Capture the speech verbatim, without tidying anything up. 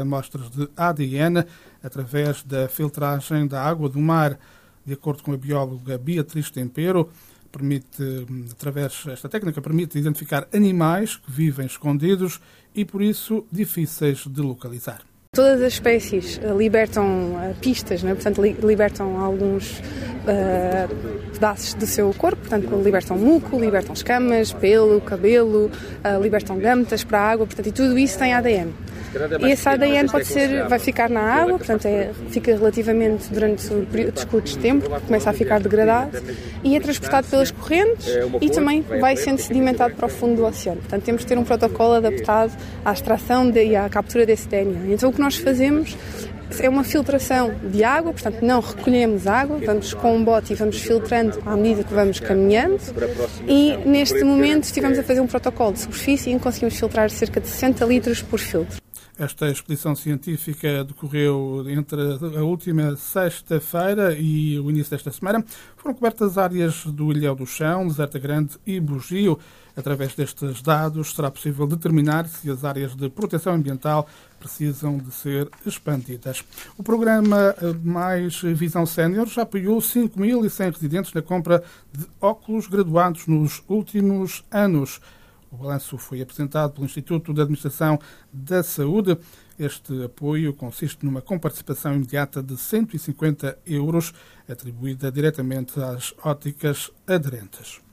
amostras de A D N através da filtragem da água do mar. De acordo com a bióloga Beatriz Tempero, permite, através esta técnica permite identificar animais que vivem escondidos e, por isso, difíceis de localizar. Todas as espécies libertam uh, pistas, né? Portanto, li- libertam alguns uh, pedaços do seu corpo, portanto, libertam muco, libertam escamas, pelo, cabelo, uh, libertam gâmetas para a água, portanto, e tudo isso tem A D N. E esse A D N pode ser, vai ficar na água, portanto, é, fica relativamente durante períodos curtos de tempo, começa a ficar degradado e é transportado pelas correntes e também vai sendo sedimentado para o fundo do oceano. Portanto, temos de ter um protocolo adaptado à extração de, e à captura desse D N A. Então, o que nós fazemos é uma filtração de água, portanto não recolhemos água, vamos com um bote e vamos filtrando à medida que vamos caminhando e neste momento estivemos a fazer um protocolo de superfície e conseguimos filtrar cerca de sessenta litros por filtro. Esta expedição científica decorreu entre a última sexta-feira e o início desta semana. Foram cobertas áreas do Ilhéu do Chão, Deserta Grande e Bugio. Através destes dados será possível determinar se as áreas de proteção ambiental precisam de ser expandidas. O programa Mais Visão Sénior já apoiou cinco mil e cem residentes na compra de óculos graduados nos últimos anos. O balanço foi apresentado pelo Instituto de Administração da Saúde. Este apoio consiste numa comparticipação imediata de cento e cinquenta euros, atribuída diretamente às óticas aderentes.